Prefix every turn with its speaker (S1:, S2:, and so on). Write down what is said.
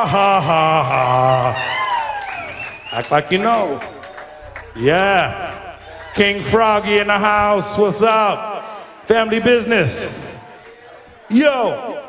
S1: ha ha. Act like you know. Yeah. King Froggy in the house. What's up? Family business. Yo.